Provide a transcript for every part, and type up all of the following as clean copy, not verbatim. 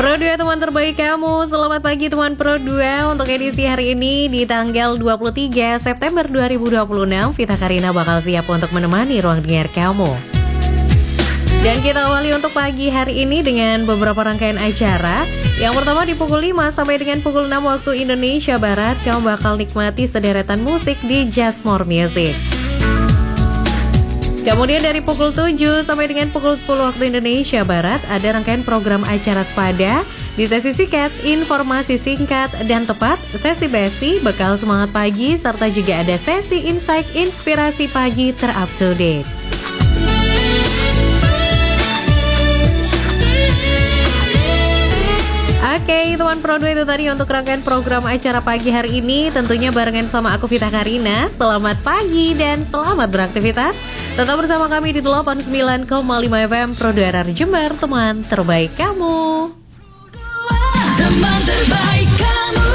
Pro 2 teman terbaik kamu, selamat pagi teman Pro 2. Untuk edisi hari ini di tanggal 23 September 2026, Vita Karina bakal siap untuk menemani ruang dengar kamu. Dan kita awali untuk pagi hari ini dengan beberapa rangkaian acara. Yang pertama di pukul 5 sampai dengan pukul 6 waktu Indonesia Barat, kamu bakal nikmati sederetan musik di Just More Music. Kemudian dari pukul 7 sampai dengan pukul 10 waktu Indonesia Barat, ada rangkaian program acara Spada. Di sesi singkat, informasi singkat dan tepat, sesi Besti, bekal semangat pagi, serta juga ada sesi insight inspirasi pagi ter-up to date. Oke, teman Pro 2 itu tadi untuk rangkaian program acara pagi hari ini. Tentunya barengan sama aku Vita Karina. Selamat pagi dan selamat beraktivitas. Tetap bersama kami di 89,5 FM Pro 2 RR Jember, teman terbaik kamu. Teman terbaik kamu.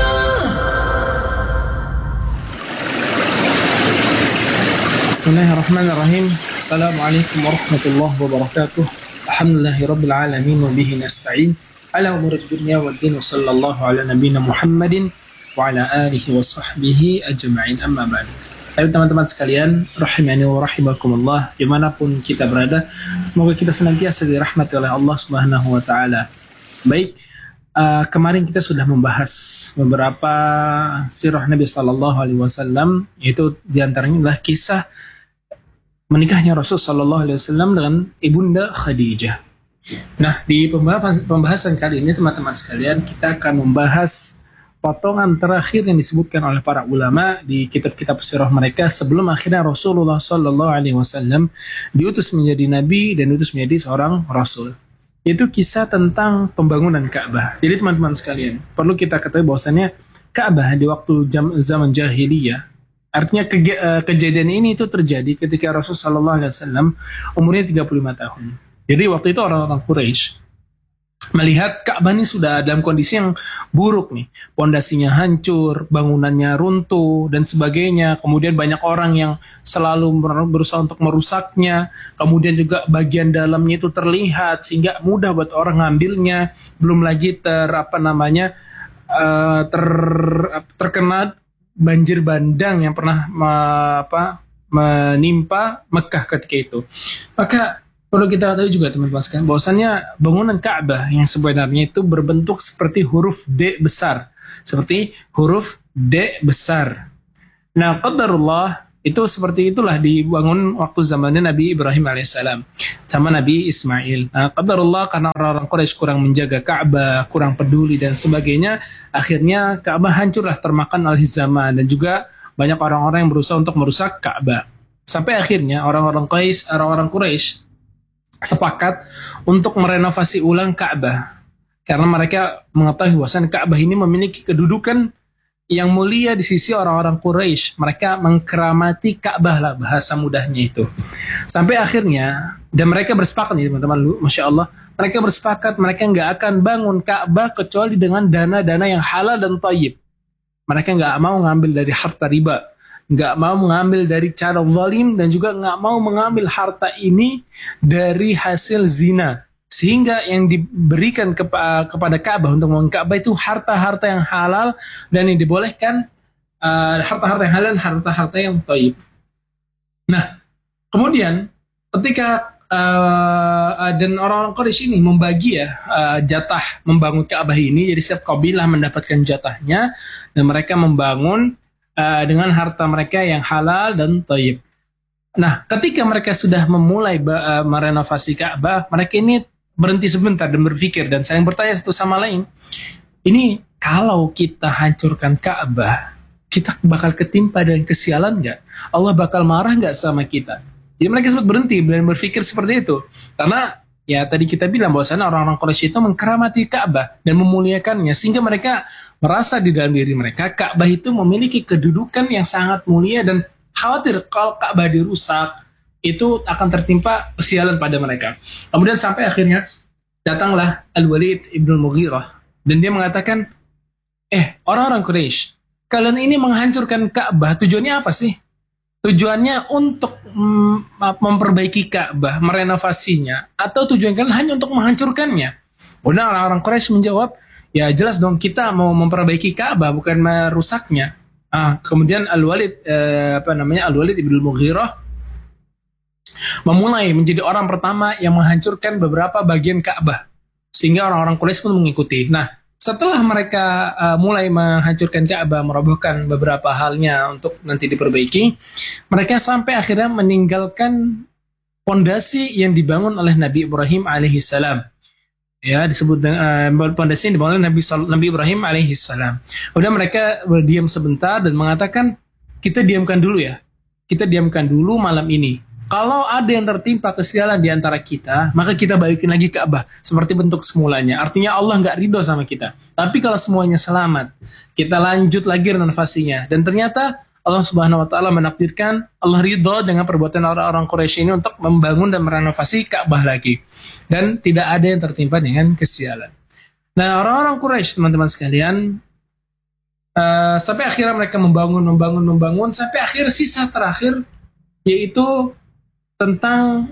Bismillahirrahmanirrahim. Assalamualaikum warahmatullahi wabarakatuh. Alhamdulillahirabbil alamin wa bihi nasta'in. Ala umurid dunya wad din, sallallahu ala nabiyyina Muhammadin wa ala alihi wa sahbihi ajma'in, amma ba'd. Ayo teman-teman sekalian, rahimani wa rahimakumullah, dimanapun kita berada, semoga kita senantiasa dirahmati oleh Allah Subhanahu wa taala. Baik, kemarin kita sudah membahas beberapa sirah Nabi sallallahu alaihi wasallam, yaitu diantaranya adalah kisah menikahnya Rasul sallallahu alaihi wasallam dengan Ibunda Khadijah. Nah, di pembahasan kali ini teman-teman sekalian, kita akan membahas potongan terakhir yang disebutkan oleh para ulama di kitab-kitab sirah mereka sebelum akhirnya Rasulullah sallallahu alaihi wasallam diutus menjadi nabi dan diutus menjadi seorang rasul. Itu kisah tentang pembangunan Ka'bah. Jadi teman-teman sekalian, perlu kita ketahui bahwasannya Ka'bah di waktu zaman jahiliyah, artinya kejadian ini itu terjadi ketika Rasul sallallahu alaihi wasallam umurnya 35 tahun. Jadi waktu itu orang-orang Quraisy melihat Ka'bah ini sudah dalam kondisi yang buruk nih. Pondasinya hancur, bangunannya runtuh, dan sebagainya. Kemudian banyak orang yang selalu berusaha untuk merusaknya. Kemudian juga bagian dalamnya itu terlihat, sehingga mudah buat orang ngambilnya. Belum lagi terkena banjir bandang yang pernah menimpa Mekah ketika itu. Maka perlu kita tahu juga teman-teman sekalian bahwasannya bangunan Ka'bah yang sebenarnya itu berbentuk seperti huruf D besar. Seperti huruf D besar. Nah, qadarullah itu seperti itulah dibangun waktu zamannya Nabi Ibrahim alaihissalam sama Nabi Ismail. Nah, qadarullah karena orang-orang Quraisy kurang menjaga Ka'bah, kurang peduli dan sebagainya, akhirnya Ka'bah hancurlah termakan oleh zaman dan juga banyak orang-orang yang berusaha untuk merusak Ka'bah. Sampai akhirnya orang-orang Quraisy sepakat untuk merenovasi ulang Ka'bah karena mereka mengetahui bahwa Ka'bah ini memiliki kedudukan yang mulia di sisi orang-orang Quraisy. Mereka mengkeramati Ka'bah lah, bahasa mudahnya itu. Sampai akhirnya, dan mereka bersepakat nih teman-teman, Masya Allah, mereka bersepakat mereka nggak akan bangun Ka'bah kecuali dengan dana-dana yang halal dan thayyib. Mereka nggak mau ngambil dari harta riba, nggak mau mengambil dari cara zalim, dan juga nggak mau mengambil harta ini dari hasil zina. Sehingga yang diberikan kepada Ka'bah untuk membangun Ka'bah itu harta-harta yang halal, dan yang dibolehkan harta-harta yang halal, harta-harta yang thayyib. Nah, kemudian ketika dan orang-orang Quraisy ini membagi jatah membangun Ka'bah ini, jadi setiap kabilah mendapatkan jatahnya dan mereka membangun dengan harta mereka yang halal dan thayyib. Nah, ketika mereka sudah memulai merenovasi Ka'bah, mereka ini berhenti sebentar dan berpikir dan saling bertanya satu sama lain. Ini kalau kita hancurkan Ka'bah, kita bakal ketimpa dengan kesialan nggak? Allah bakal marah nggak sama kita? Jadi mereka sempat berhenti dan berpikir seperti itu. Karena ya tadi kita bilang bahwasanya orang-orang Quraisy itu mengkeramati Ka'bah dan memuliakannya, sehingga mereka merasa di dalam diri mereka Ka'bah itu memiliki kedudukan yang sangat mulia dan khawatir kalau Ka'bah dirusak itu akan tertimpa kesialan pada mereka. Kemudian sampai akhirnya datanglah Al-Walid ibn Mughirah dan dia mengatakan, orang-orang Quraisy, kalian ini menghancurkan Ka'bah tujuannya apa sih? Tujuannya untuk memperbaiki Ka'bah, merenovasinya, atau tujuan kalian hanya untuk menghancurkannya? Kemudian orang-orang Quraisy menjawab, ya jelas dong kita mau memperbaiki Ka'bah bukan merusaknya. Kemudian Al-Walid Al-Walid ibn Mughirah memulai menjadi orang pertama yang menghancurkan beberapa bagian Ka'bah sehingga orang-orang Quraisy pun mengikuti. Nah, setelah mereka mulai menghancurkan Ka'bah, merobohkan beberapa halnya untuk nanti diperbaiki, mereka sampai akhirnya meninggalkan pondasi yang dibangun oleh Nabi Ibrahim alaihissalam. Ya, disebut pondasi yang dibangun oleh Nabi Ibrahim alaihissalam. Kemudian mereka berdiam sebentar dan mengatakan, kita diamkan dulu ya. Kita diamkan dulu malam ini. Kalau ada yang tertimpa kesialan di antara kita, maka kita balikin lagi Ka'bah seperti bentuk semulanya. Artinya Allah nggak ridho sama kita. Tapi kalau semuanya selamat, kita lanjut lagi renovasinya. Dan ternyata Allah Subhanahu Wa Taala menakdirkan Allah ridho dengan perbuatan orang-orang Quraisy ini untuk membangun dan merenovasi Ka'bah lagi. Dan tidak ada yang tertimpa dengan kesialan. Nah, orang-orang Quraisy, teman-teman sekalian, sampai akhirnya mereka membangun sampai akhir sisa terakhir yaitu tentang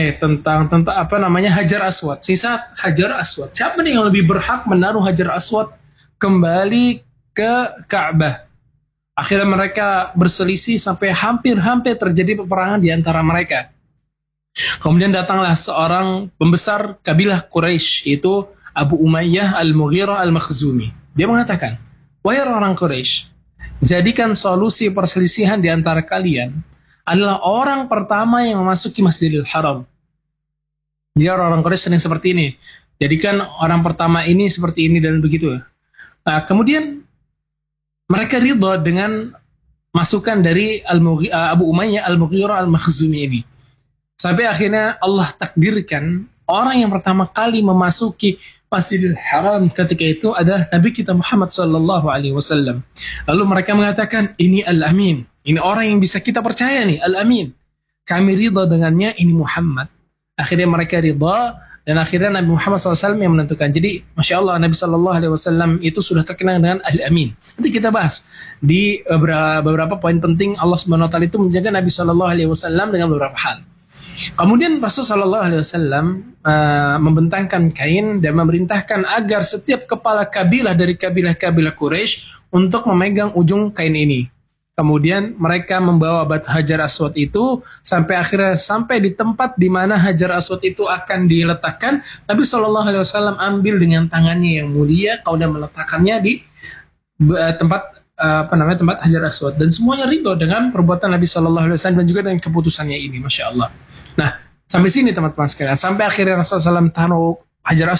Hajar Aswad. Sisa Hajar Aswad. Siapa nih yang lebih berhak menaruh Hajar Aswad kembali ke Ka'bah? Akhirnya mereka berselisih sampai hampir terjadi peperangan di antara mereka. Kemudian datanglah seorang pembesar kabilah Quraisy, yaitu Abu Umayyah Al-Mughirah Al-Makhzumi. Dia mengatakan, wahai orang Quraisy, jadikan solusi perselisihan di antara kalian adalah orang pertama yang memasuki Masjidil Haram. Jadi orang Quraisy sering seperti ini. Jadikan orang pertama ini seperti ini dan begitu. Nah, kemudian mereka ridho dengan masukan dari Abu Umayyah Al-Mughirah Al-Makhzumi ini. Sampai akhirnya Allah takdirkan orang yang pertama kali memasuki Masjidil Haram ketika itu adalah Nabi kita Muhammad sallallahu alaihi wasallam. Lalu mereka mengatakan, ini Al-Amin. Ini orang yang bisa kita percaya nih, Al-Amin. Kami ridha dengannya, ini Muhammad. Akhirnya mereka ridha, dan akhirnya Nabi Muhammad SAW yang menentukan. Jadi, Masya Allah, Nabi SAW itu sudah terkenal dengan Al-Amin. Nanti kita bahas. Di beberapa poin penting, Allah SWT itu menjaga Nabi SAW dengan beberapa hal. Kemudian Rasul SAW membentangkan kain dan memerintahkan agar setiap kepala kabilah dari kabilah-kabilah Quraisy untuk memegang ujung kain ini. Kemudian mereka membawa batu Hajar Aswad itu sampai di tempat di mana Hajar Aswad itu akan diletakkan. Nabi SAW ambil dengan tangannya yang mulia, kemudian meletakkannya di tempat Hajar Aswad. Dan semuanya ridho dengan perbuatan Nabi SAW dan juga dengan keputusannya ini, Masya Allah. Nah, sampai sini teman-teman sekalian. Sampai akhirnya Rasulullah SAW taruh Hajar